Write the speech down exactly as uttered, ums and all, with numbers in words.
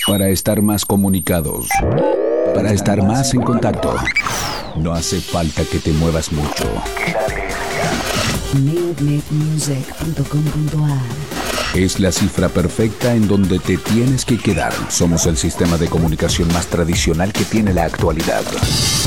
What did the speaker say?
Para estar más comunicados, para estar más en contacto, no hace falta que te muevas mucho. neod net music punto com punto a r Es la cifra perfecta en donde te tienes que quedar. Somos el sistema de comunicación más tradicional que tiene la actualidad.